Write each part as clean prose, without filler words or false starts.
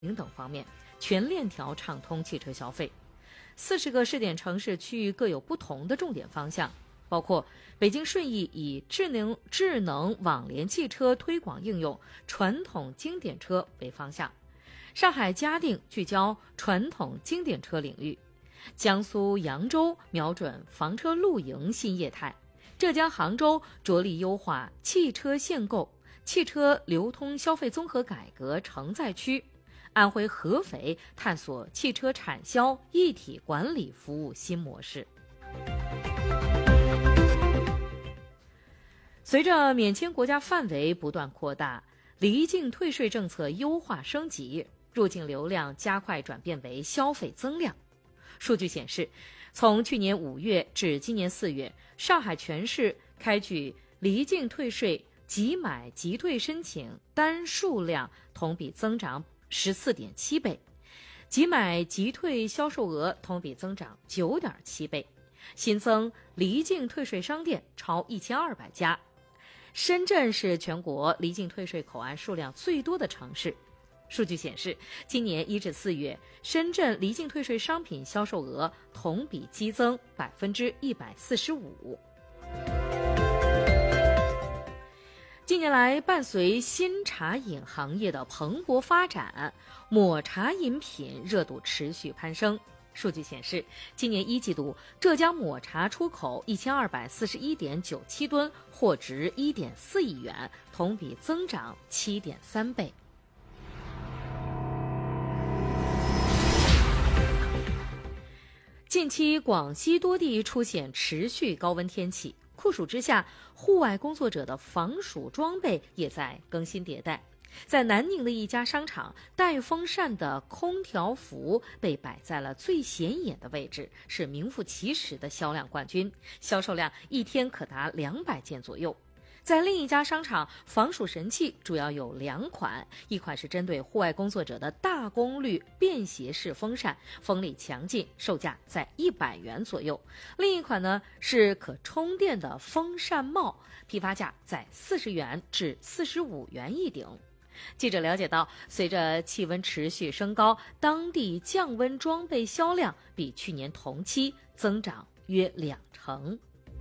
等方面，全链条畅通汽车消费。40个试点城市区域各有不同的重点方向，包括北京顺义以智能网联汽车推广应用传统经典车为方向，上海嘉定聚焦传统经典车领域，江苏扬州瞄准房车露营新业态，浙江杭州着力优化汽车限购、汽车流通消费综合改革承载区，安徽合肥探索汽车产销一体管理服务新模式。随着免签国家范围不断扩大，离境退税政策优化升级，入境流量加快转变为消费增量。数据显示，从去年5月至今年4月，上海全市开具离境退税即买即退申请单数量同比增长14.7倍，即买即退销售额同比增长9.7倍，新增离境退税商店超1200家。深圳是全国离境退税口岸数量最多的城市。数据显示，今年1至4月，深圳离境退税商品销售额同比激增145%。近年来，伴随新茶饮行业的蓬勃发展，抹茶饮品热度持续攀升。数据显示，今年1季度，浙江抹茶出口1241.97吨，货值1.4亿元，同比增长7.3倍。近期，广西多地出现持续高温天气，酷暑之下，户外工作者的防暑装备也在更新迭代。在南宁的一家商场，带风扇的空调服被摆在了最显眼的位置，是名副其实的销量冠军，销售量一天可达200件左右。在另一家商场，防暑神器主要有2款，一款是针对户外工作者的大功率便携式风扇，风力强劲，售价在100元左右；另一款呢是可充电的风扇帽，批发价在40元至45元一顶。记者了解到，随着气温持续升高，当地降温装备销量比去年同期增长约2成。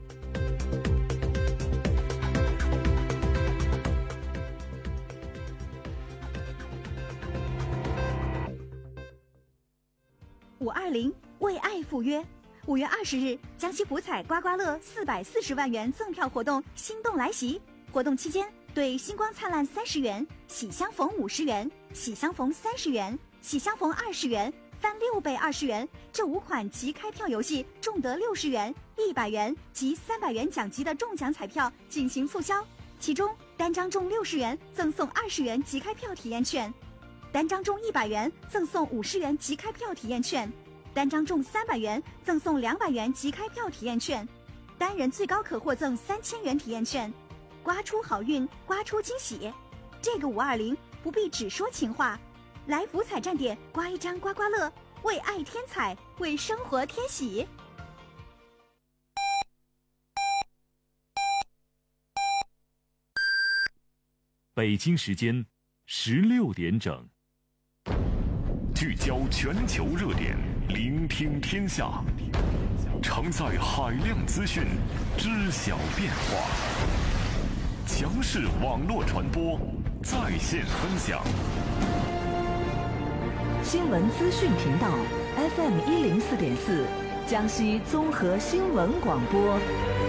520为爱赴约，5月20日，江西福彩刮刮乐440万元赠票活动心动来袭。活动期间，对星光灿烂30元、喜相逢50元、喜相逢30元、喜相逢20元、翻6倍20元这5款即开票游戏中得60元、100元及300元奖级的中奖彩票进行促销，其中单张中60元赠送20元即开票体验券，单张中100元赠送50元即开票体验券，单张中300元赠送200元即开票体验券，单人最高可获赠3000元体验券。刮出好运，刮出惊喜，这个520不必只说情话，来福彩站点刮一张刮刮乐，为爱添彩，为生活添喜。 北京时间16点整，聚焦全球热点，聆听天下，承载海量资讯，知晓变化。强势网络传播，在线分享。 新闻资讯频道 FM 104.4，江西综合新闻广播。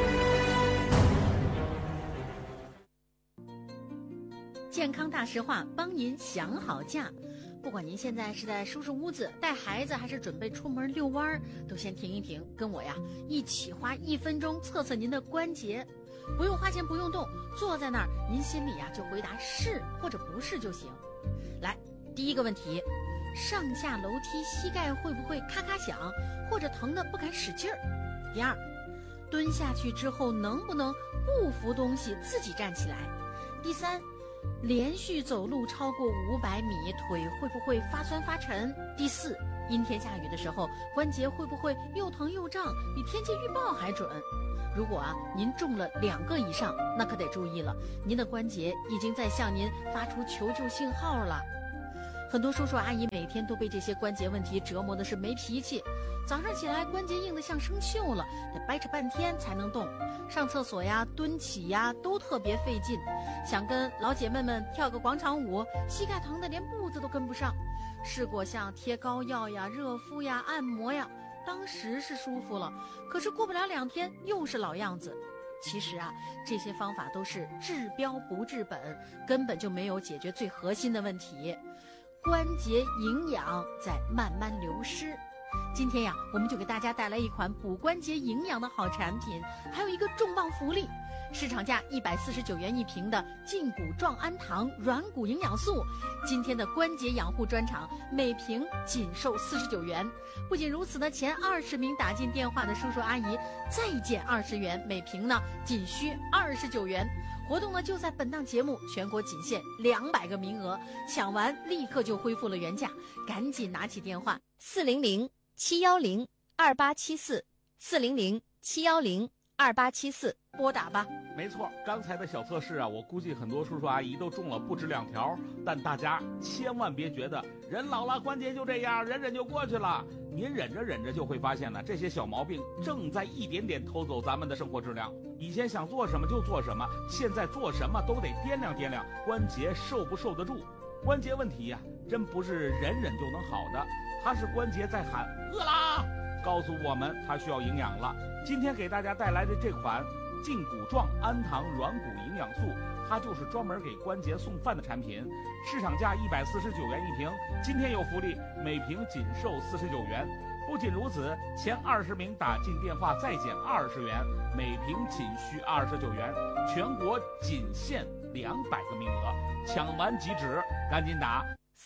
健康大实话，帮您想好假。不管您现在是在收拾屋子、带孩子，还是准备出门遛弯儿，都先停一停，跟我呀一起花1分钟测测您的关节。不用花钱，不用动，坐在那儿，您心里呀就回答是或者不是就行。来，第一个问题，上下楼梯膝盖会不会咔咔响，或者疼得不敢使劲儿？第二，蹲下去之后能不能不扶东西自己站起来？第三，连续走路超过500米，腿会不会发酸发沉？第四，阴天下雨的时候，关节会不会又疼又胀，比天气预报还准？如果您中了2个以上，那可得注意了，您的关节已经在向您发出求救信号了。 很多叔叔阿姨每天都被这些关节问题折磨的是没脾气，早上起来关节硬得像生锈了，得掰扯半天才能动，上厕所呀、蹲起呀都特别费劲，想跟老姐妹们跳个广场舞，膝盖疼的连步子都跟不上。试过像贴膏药呀、热敷呀、按摩呀，当时是舒服了，可是过不了2天又是老样子。其实啊，这些方法都是治标不治本，根本就没有解决最核心的问题，关节营养在慢慢流失。今天呀，我们就给大家带来一款补关节营养的好产品，还有一个重磅福利，市场价149元一瓶的胫骨状氨糖软骨营养素，今天的关节养护专场每瓶仅售49元。不仅如此呢，前20名打进电话的叔叔阿姨再减20元，每瓶呢仅需29元。活动呢就在本档节目，全国仅限200个名额，抢完立刻就恢复了原价，赶紧拿起电话 400-710-2874，400-710-2874， 拨打吧。 没错，刚才的小测试啊，我估计很多叔叔阿姨都中了不止2条，但大家千万别觉得人老了关节就这样，忍忍就过去了。您忍着忍着就会发现呢，这些小毛病正在一点点偷走咱们的生活质量。以前想做什么就做什么，现在做什么都得掂量掂量关节受不受得住。关节问题呀，真不是忍忍就能好的，它是关节在喊饿啦，告诉我们它需要营养了。今天给大家带来的这款胫骨状氨糖软骨营养素，它就是专门给关节送饭的产品，市场价149元一瓶，今天有福利，每瓶仅售49元。不仅如此，前20名打进电话再减20元，每瓶仅需29元，全国仅限200个名额，抢完即止，赶紧打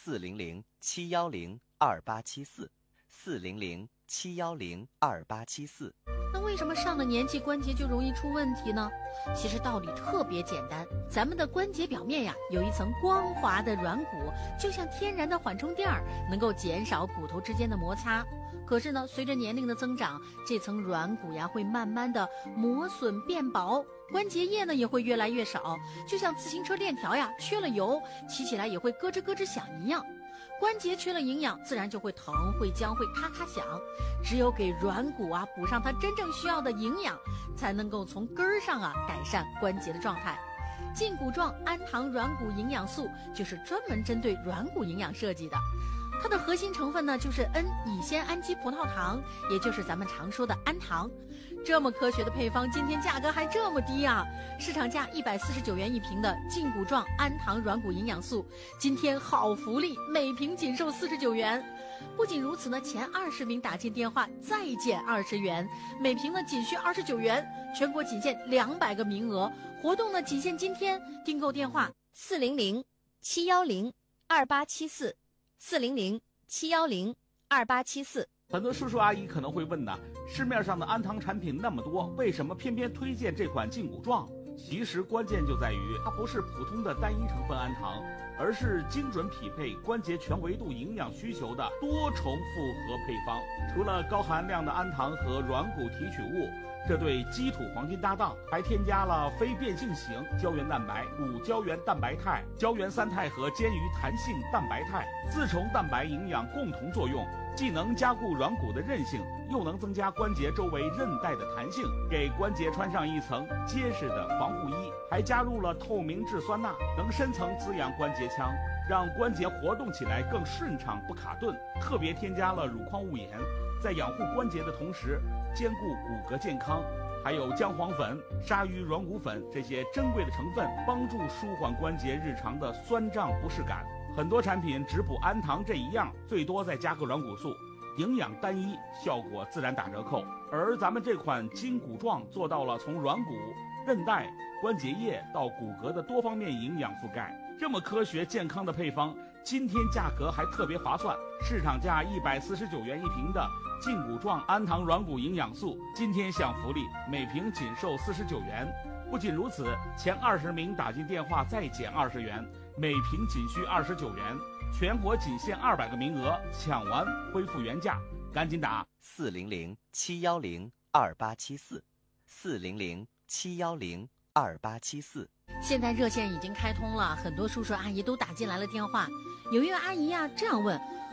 400-710-2874，400-710-2874。 那为什么上了年纪关节就容易出问题呢？其实道理特别简单，咱们的关节表面呀有一层光滑的软骨，就像天然的缓冲垫儿，能够减少骨头之间的摩擦。可是呢，随着年龄的增长，这层软骨呀会慢慢的磨损变薄，关节液呢也会越来越少，就像自行车链条呀缺了油，骑起来也会咯吱咯吱响一样。关节缺了营养，自然就会疼、会僵、会咔咔响。只有给软骨啊补上它真正需要的营养，才能够从根儿上啊改善关节的状态。胫骨状氨糖软骨营养素就是专门针对软骨营养设计的。它的核心成分呢就是 N 乙酰氨基葡萄糖，也就是咱们常说的氨糖。这么科学的配方，今天价格还这么低啊！市场价149元一瓶的胫骨状氨糖软骨营养素，今天好福利，每瓶仅售49元。不仅如此呢，前20名打进电话再减20元，每瓶呢仅需29元，全国仅限200个名额。活动呢仅限今天，订购电话 400-710-2874，400-710-2874。 很多叔叔阿姨可能会问呢，市面上的氨糖产品那么多，为什么偏偏推荐这款胫骨状？其实关键就在于它不是普通的单一成分氨糖，而是精准匹配关节全维度营养需求的多重复合配方。除了高含量的氨糖和软骨提取物，这对基础黄金搭档，还添加了非变性型胶原蛋白、骨胶原蛋白肽、胶原三肽和坚鱼弹性蛋白肽，4重蛋白营养共同作用，既能加固软骨的韧性，又能增加关节周围韧带的弹性，给关节穿上一层结实的防护衣。还加入了透明质酸钠，能深层滋养关节腔，让关节活动起来更顺畅不卡顿。特别添加了乳矿物盐，在养护关节的同时兼顾骨骼健康。还有姜黄粉、鲨鱼软骨粉这些珍贵的成分，帮助舒缓关节日常的酸胀不适感。很多产品只补氨糖这一样，最多再加个软骨素，营养单一，效果自然打折扣。而咱们这款胫骨状做到了从软骨、韧带、关节液到骨骼的多方面营养覆盖。这么科学健康的配方，今天价格还特别划算，市场价149元一瓶的胫骨状氨糖软骨营养素，今天享福利，每瓶仅售49元。不仅如此，前20名打进电话再减20元，每瓶仅需29元，全国仅限200个名额，抢完恢复原价，赶紧打 400-710-2874，400-710-2874。 现在热线已经开通了，很多叔叔阿姨都打进来了电话。有一位阿姨呀这样问：